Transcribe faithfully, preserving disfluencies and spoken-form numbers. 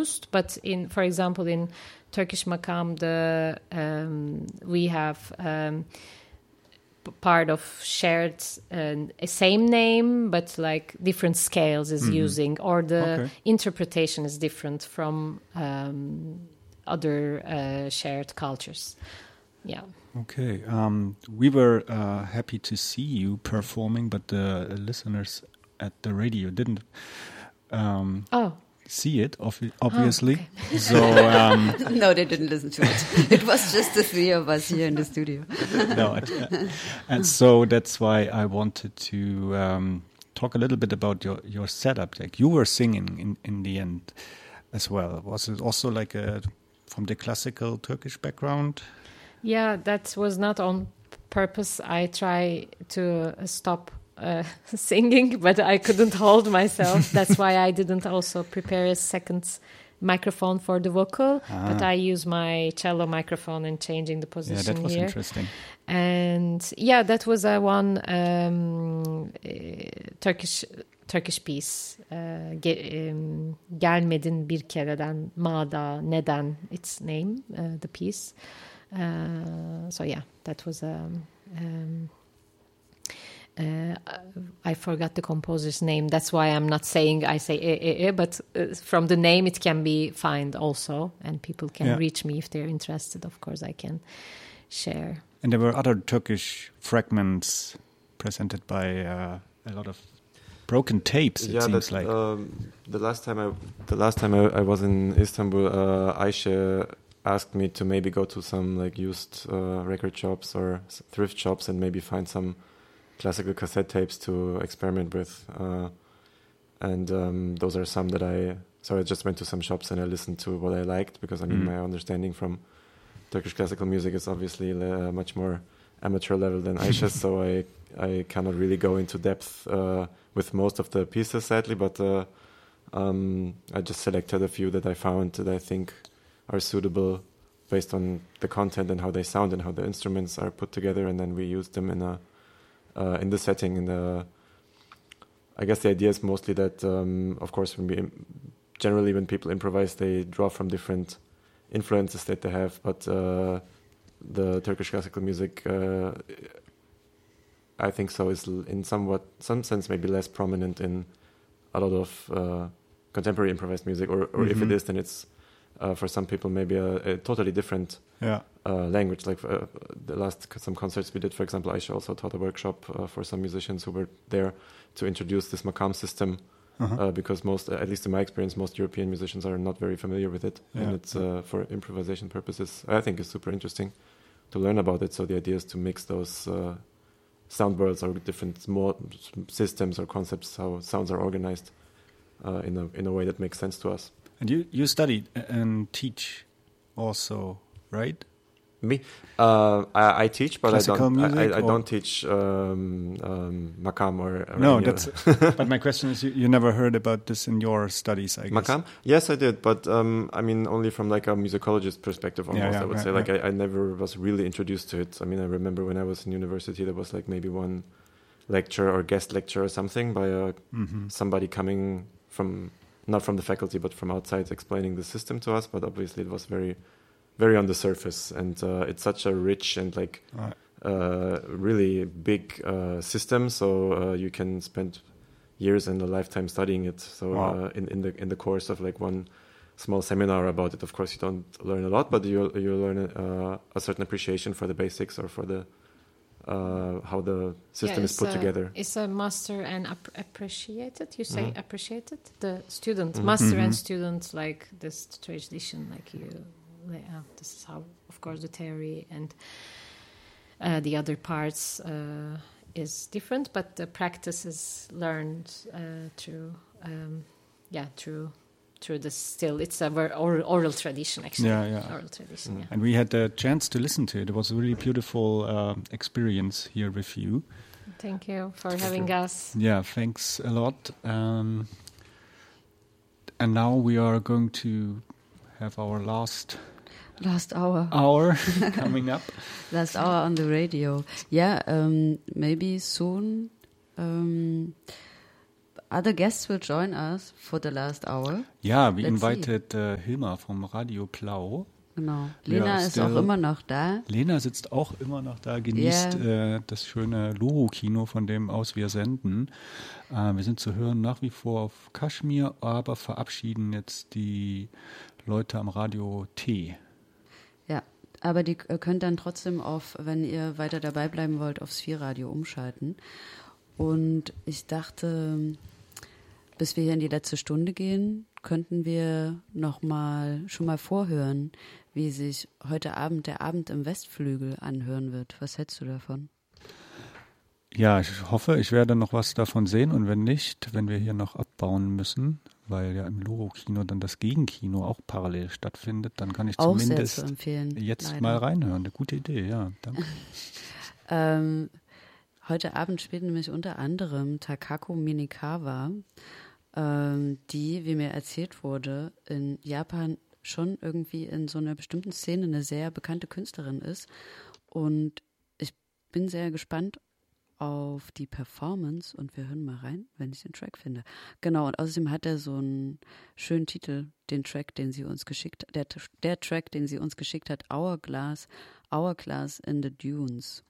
used. But in, for example, in Turkish makam, the um, we have um, p- part of shared uh, a same name, but like different scales is Mhm. using, or the Okay. interpretation is different from um, other uh, shared cultures. Yeah. Okay. Um, we were uh, happy to see you performing, but the listeners at the radio didn't um, Oh. see it, obvi- obviously. Oh, okay. So um, No, they didn't listen to it. It was just the three of us here in the studio. no, it- uh, and so that's why I wanted to um, talk a little bit about your, your setup. Like you were singing in, in the end as well. Was it also like a from the classical Turkish background? Yeah, that was not on purpose. I try to uh, stop uh, singing, but I couldn't hold myself. That's why I didn't also prepare a second microphone for the vocal, Ah. but I use my cello microphone and changing the position Yeah, that was here. interesting. And yeah, that was a one um, uh, Turkish Turkish piece. Uh, ge- um, Gelmedin bir kereden Mada Neden, its name, uh, the piece. Uh, so yeah, that was um, um, uh, I forgot the composer's name. That's why I'm not saying I say eh, eh, eh, but uh, from the name it can be found also, and people can Yeah. reach me if they're interested. Of course, I can share. And there were other Turkish fragments presented by uh, a lot of broken tapes. It yeah, seems that, like. um, the last time I the last time I, I was in Istanbul, uh, Aisha asked me to maybe go to some like used uh, record shops or s- thrift shops and maybe find some classical cassette tapes to experiment with. Uh, and um, those are some that I. So I just went to some shops and I listened to what I liked, because I mean Mm. my understanding from Turkish classical music is obviously uh, much more amateur level than Aisha's, so I I cannot really go into depth uh, with most of the pieces, sadly. But uh, um, I just selected a few that I found that I think are suitable based on the content and how they sound and how the instruments are put together, and then we use them in a uh, in the setting. In the I guess the idea is mostly that, um, of course, when we im- generally when people improvise, they draw from different influences that they have, but uh, the Turkish classical music, uh, I think so, is l- in somewhat some sense maybe less prominent in a lot of uh, contemporary improvised music, or, or if it Mhm. is, then it's uh, for some people maybe a, a totally different yeah. uh, language. Like uh, the last c- some concerts we did, for example, Aisha also taught a workshop uh, for some musicians who were there to introduce this makam system. Uh-huh. Uh, because most, at least in my experience, most European musicians are not very familiar with it, Yeah. and it's uh, for improvisation purposes. I think it's super interesting to learn about it. So the idea is to mix those uh, sound worlds or different more systems or concepts, how sounds are organized uh, in a in a way that makes sense to us. And you, you study and teach also, right? Me, uh, I, I teach, but I Classical don't. I, music, I, I or- don't teach um, um, makam or, or No, any that's. other- But my question is, you, you never heard about this in your studies, I guess. Makam? Yes, I did, but um, I mean, only from like a musicologist perspective almost, Yeah, yeah, I would yeah, say. Like, yeah. I, I never was really introduced to it. I mean, I remember when I was in university, there was like maybe one lecture or guest lecture or something by a, Mhm. somebody coming from, not from the faculty, but from outside explaining the system to us. But obviously it was very, very on the surface. And uh, it's such a rich and like Right. uh, really big uh, system. So uh, you can spend years and a lifetime studying it. So Wow. uh, in, in the in the course of like one small seminar about it, of course you don't learn a lot, but you you learn uh, a certain appreciation for the basics or for the uh, how the system Yeah, is put it's a- together. It's a master and ap- appreciated. You say Mhm. appreciated? The student, Mhm. master Mhm. and student, like this tradition, like you, yeah, this is how, of course, the theory and uh, the other parts uh, is different, but the practice is learned uh, through, um, yeah, through through the still. It's a ver- oral, oral tradition, actually. Yeah, yeah. Oral tradition, Mm. yeah. And we had the chance to listen to it. It was a really beautiful uh, experience here with you. Thank you for having us. Yeah, thanks a lot. Um, and now we are going to have our last Last hour. hour coming up. Last hour on the radio. Yeah, um, maybe soon. Um, other guests will join us for the last hour. Yeah, we Let's invited uh, Hilma from Radio Plau. Genau. Lena ist still, auch immer noch da. Lena sitzt auch immer noch da, genießt yeah. äh, das schöne Luru-Kino, von dem aus wir senden. Äh, wir sind zu hören nach wie vor auf Kaschmir, aber verabschieden jetzt die Leute am Radio T. Ja, aber die könnt dann trotzdem auf, wenn ihr weiter dabei bleiben wollt, aufs vier-Radio umschalten. Und ich dachte, bis wir hier in die letzte Stunde gehen, könnten wir noch mal schon mal vorhören, wie sich heute Abend der Abend im Westflügel anhören wird. Was hältst du davon? Ja, ich hoffe, ich werde noch was davon sehen und wenn nicht, wenn wir hier noch abbauen müssen, weil ja im Loro-Kino dann das Gegenkino auch parallel stattfindet, dann kann ich auch zumindest sehr zu empfehlen, jetzt leider. mal reinhören. Eine gute Idee, ja, danke. ähm, heute Abend spielt nämlich unter anderem Takako Minikawa, ähm, die, wie mir erzählt wurde, in Japan schon irgendwie in so einer bestimmten Szene eine sehr bekannte Künstlerin ist. Und ich bin sehr gespannt auf die Performance und wir hören mal rein, wenn ich den Track finde. Genau, und außerdem hat er so einen schönen Titel, den Track, den sie uns geschickt hat, der, der Track, den sie uns geschickt hat, Hourglass, Hourglass in the Dunes.